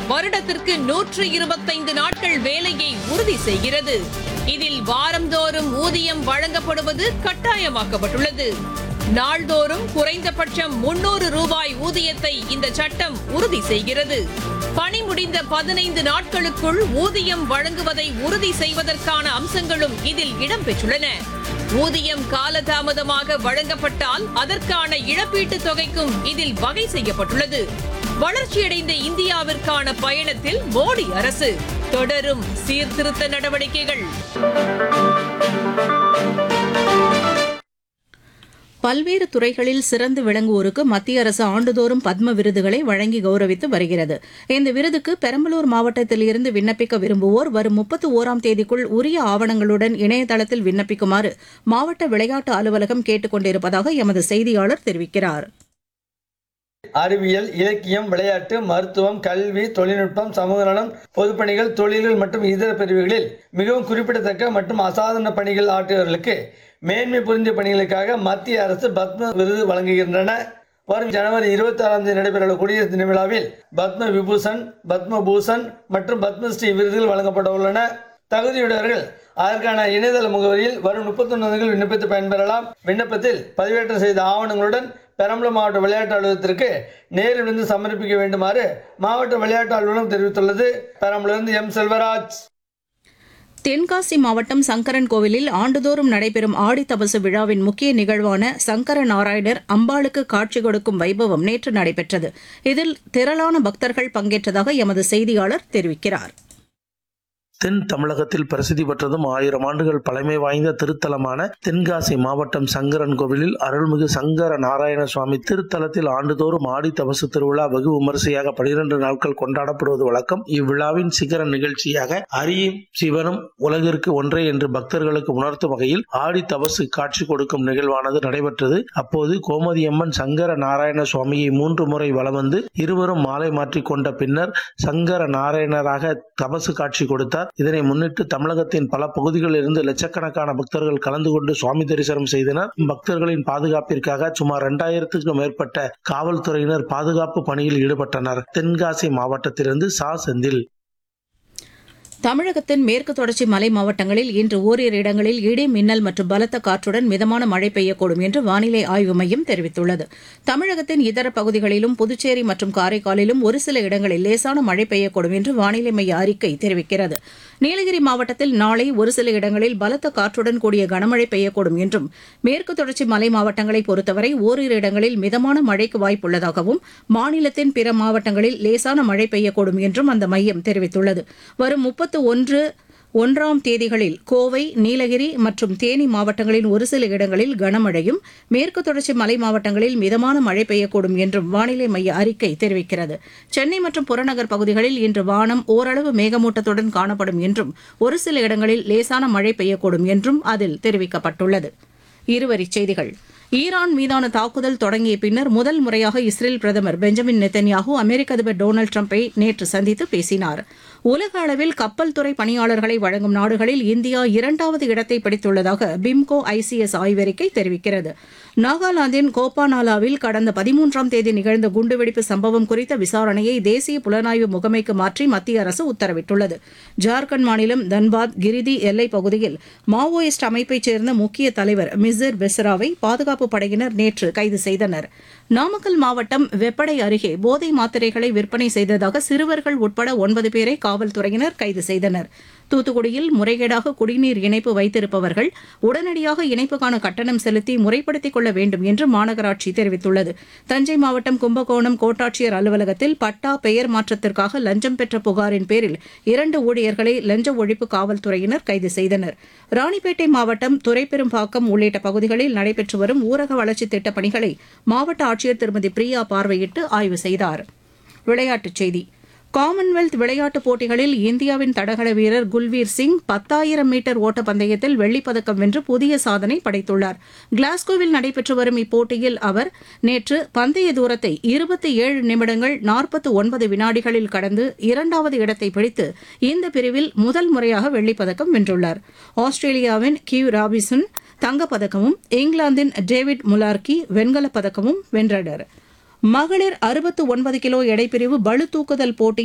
வருடத்திற்கு 125 நாட்கள் வேலையை உறுதி செய்கிறது. இதில் வாரந்தோறும் ஊதியம் வழங்கப்படுவது கட்டாயமாக்கப்பட்டுள்ளது. நாள்தோறும் குறைந்தபட்சம் 300 ரூபாய் ஊதியத்தை இந்த சட்டம் உறுதி செய்கிறது. பணி முடிந்த 15 நாட்களுக்குள் ஊதியம் வழங்குவதை உறுதி செய்வதற்கான அம்சங்களும் இதில் இடம்பெற்றுள்ளன. ஊதியம் காலதாமதமாக வழங்கப்பட்டால் அதற்கான இழப்பீட்டுத் தொகைக்கும் இதில் வகை செய்யப்பட்டுள்ளது. வளர்ச்சியடைந்த இந்தியாவிற்கான பயணத்தில் மோடி அரசு தொடரும் சீர்திருத்த நடவடிக்கைகள். பல்வேறு துறைகளில் சிறந்து விளங்குவோருக்கு மத்திய அரசு ஆண்டுதோறும் பத்ம விருதுகளை வழங்கி கௌரவித்து வருகிறது. இந்த விருதுக்கு பெரம்பலூர் மாவட்டத்தில் இருந்து விண்ணப்பிக்க விரும்புவோர் வரும் 31ஆம் தேதிக்குள் உரிய ஆவணங்களுடன் இணையதளத்தில் விண்ணப்பிக்குமாறு மாவட்ட விளையாட்டு அலுவலகம் கேட்டுக் கொண்டிருப்பதாக எமது செய்தியாளர் தெரிவிக்கிறார். அறிவியல், இலக்கியம், விளையாட்டு, மருத்துவம், கல்வி, தொழில்நுட்பம், சமூக நலம், பொதுப்பணிகள், தொழில்கள் மற்றும் இதர பிரிவுகளில் மிகவும் குறிப்பிடத்தக்க மற்றும் அசாதாரண பணிகள் ஆற்றியவர்களுக்கு மேன்மை புரிந்த பணிகளுக்காக மத்திய அரசு பத்ம விருது வழங்குகின்றன. வரும் ஜனவரி 26ஆம் தேதி நடைபெறவுள்ள குடியரசு தின விழாவில் பத்ம விபூஷன், பத்ம பூஷன் மற்றும் பத்மஸ்ரீ விருதுகள் வழங்கப்பட உள்ளன. தகுதியுடையவர்கள் அதற்கான இணையதள முகவரியில் வரும் 31 விண்ணப்பித்து பயன்பெறலாம். விண்ணப்பத்தில் பதிவேற்றம் செய்த ஆவணங்களுடன் பெரம்பலூர் மாவட்ட விளையாட்டு அலுவலகத்திற்கு நேரில் வந்து சமர்ப்பிக்க வேண்டுமாறு மாவட்ட விளையாட்டு அலுவலகம் தெரிவித்துள்ளது. பெரம்பலூரிலிருந்து எம். செல்வராஜ். தென்காசி மாவட்டம் சங்கரன் கோவிலில் ஆண்டுதோறும் நடைபெறும் ஆடி தபசு விழாவின் முக்கிய நிகழ்வான சங்கர நாராயணர் அம்பாளுக்கு காட்சி கொடுக்கும் வைபவம் நேற்று நடைபெற்றது. இதில் திரளான பக்தர்கள் பங்கேற்றதாக எமது செய்தியாளர் தெரிவிக்கிறார். தென் தமிழகத்தில் பிரசித்தி பெற்றதும் 1000 ஆண்டுகள் பழமை வாய்ந்த திருத்தலமான தென்காசி மாவட்டம் சங்கரன் கோவிலில் அருள்மிகு சங்கர நாராயண சுவாமி திருத்தலத்தில் ஆண்டுதோறும் ஆடி தபசு திருவிழா வெகு விமரிசையாக 12 நாட்கள் கொண்டாடப்படுவது வழக்கம். இவ்விழாவின் சிகர நிகழ்ச்சியாக அரியும் சிவனும் உலகிற்கு ஒன்றே என்று பக்தர்களுக்கு உணர்த்தும் வகையில் ஆடி தபசு காட்சி கொடுக்கும் நிகழ்வானது நடைபெற்றது. அப்போது கோமதியம்மன் சங்கர நாராயண சுவாமியை 3 முறை வலம் வந்து இருவரும் மாலை மாற்றிக் கொண்ட பின்னர் சங்கர நாராயணராக தபசு காட்சி கொடுத்தார். இதனை முன்னிட்டு தமிழகத்தின் பல பகுதிகளில் இருந்து லட்சக்கணக்கான பக்தர்கள் கலந்து கொண்டு சுவாமி தரிசனம் செய்தனர். பக்தர்களின் பாதுகாப்பிற்காக சுமார் 2000க்கும் மேற்பட்ட காவல்துறையினர் பாதுகாப்பு பணியில் ஈடுபட்டனர். தென்காசி மாவட்டத்திலிருந்து சா. செந்தில். தமிழகத்தின் மேற்கு தொடர்ச்சி மலை மாவட்டங்களில் இன்று ஓரிரு இடங்களில் இடி, மின்னல் மற்றும் பலத்த காற்றுடன் மிதமான மழை பெய்யக்கூடும் என்று வானிலை ஆய்வு மையம் தெரிவித்துள்ளது. தமிழகத்தின் இதர பகுதிகளிலும் புதுச்சேரி மற்றும் காரைக்காலிலும் ஒரு சில இடங்களில் லேசான மழை பெய்யக்கூடும் என்று வானிலை மைய அறிக்கை தெரிவிக்கிறது. நீலகிரி மாவட்டத்தில் நாளை ஒரு சில இடங்களில் பலத்த காற்றுடன் கூடிய கனமழை பெய்யக்கூடும் என்றும், மேற்கு தொடர்ச்சி மலை மாவட்டங்களை பொறுத்தவரை ஓரிரு இடங்களில் மிதமான மழைக்கு வாய்ப்புள்ளதாகவும், மாநிலத்தின் பிற மாவட்டங்களில் லேசான மழை பெய்யக்கூடும் என்றும் அந்த மையம் தெரிவித்துள்ளது. வரும் 31ஆம் தேதிகளில் கோவை, நீலகிரி மற்றும் தேனி மாவட்டங்களின் ஒரு சில இடங்களில் கனமழையும், மேற்கு தொடர்ச்சி மலை மாவட்டங்களில் மிதமான மழை பெய்யக்கூடும் என்றும் வானிலை மைய அறிக்கை தெரிவிக்கிறது. சென்னை மற்றும் புறநகர் பகுதிகளில் இன்று வானம் ஓரளவு மேகமூட்டத்துடன் காணப்படும் என்றும், ஒரு சில இடங்களில் லேசான மழை பெய்யக்கூடும் என்றும் அதில் தெரிவிக்கப்பட்டுள்ளது. இருவரிச் செய்திகள். ஈரான் மீதான தாக்குதல் தொடங்கிய பின்னர் முதல் முறையாக இஸ்ரேல் பிரதமர் பெஞ்சமின் நெத்தன்யாஹூ அமெரிக்க அதிபர் டொனால்டு டிரம்பை நேற்று சந்தித்து பேசினார். உலக அளவில் கப்பல் துறை பணியாளர்களை வழங்கும் நாடுகளில் இந்தியா 2வது இடத்தை பிடித்துள்ளதாக பிம்கோ ஐசிஎஸ் ஆய்வறிக்கை தெரிவிக்கிறது. நாகாலாந்தின் கோபானாலாவில் கடந்த 13ஆம் தேதி நிகழ்ந்த குண்டுவெடிப்பு சம்பவம் குறித்த விசாரணையை தேசிய புலனாய்வு முகமைக்கு மாற்றி மத்திய அரசு உத்தரவிட்டுள்ளது. ஜார்க்கண்ட் மாநிலம் தன்பாத் கிரிதி எல்லைப் பகுதியில் மாவோயிஸ்ட் அமைப்பைச் சேர்ந்த முக்கிய தலைவர் மிசிர் பெஸ்ராவை பாதுகாப்பு படையினர் நேற்று கைது செய்தனர். நாமக்கல் மாவட்டம் வெப்படை அருகே போதை மாத்திரைகளை விற்பனை செய்ததாக சிறுவர்கள் உட்பட 9 பேரை காவல்துறையினர் கைது செய்தனர். தூத்துக்குடியில் முறைகேடாக குடிநீர் இணைப்பு வைத்திருப்பவர்கள் உடனடியாக இணைப்புக்கான கட்டணம் செலுத்தி முறைப்படுத்திக் கொள்ள வேண்டும் என்று மாநகராட்சி தெரிவித்துள்ளது. தஞ்சை மாவட்டம் கும்பகோணம் கோட்டாட்சியர் அலுவலகத்தில் பட்டா பெயர் மாற்றத்திற்காக லஞ்சம் பெற்ற புகாரின் பேரில் 2 ஊழியர்களை லஞ்ச ஒழிப்பு காவல்துறையினர் கைது செய்தனர். ராணிப்பேட்டை மாவட்டம் துரைப்பெரும்பாக்கம் உள்ளிட்ட பகுதிகளில் நடைபெற்று வரும் ஊரக வளர்ச்சித் திட்டப் பணிகளை மாவட்ட ஆட்சியர் திருமதி பிரியா பார்வையிட்டு ஆய்வு செய்தார். விளையாட்டுச் செய்தி. காமன்வெல்த் விளையாட்டுப் போட்டிகளில் இந்தியாவின் தடகள வீரர் குல்வீர் சிங் 10,000 மீட்டர் ஓட்டப்பந்தயத்தில் வெள்ளிப்பதக்கம் வென்று புதிய சாதனை படைத்துள்ளார். கிளாஸ்கோவில் நடைபெற்று வரும் இப்போட்டியில் அவர் நேற்று பந்தய தூரத்தை 27 நிமிடங்கள் 49 வினாடிகளில் கடந்து 2வது இடத்தை பிடித்து இந்த பிரிவில் முதல் முறையாக வெள்ளிப்பதக்கம் வென்றுள்ளார். ஆஸ்திரேலியாவின் கியூ ராபின்சன் தங்கப்பதக்கமும் இங்கிலாந்தின் டேவிட் முலார்கி வெண்கலப் பதக்கமும் வென்றனர். மகளிர் 69 கிலோ எடைப்பிரிவு பளு தூக்குதல் போட்டி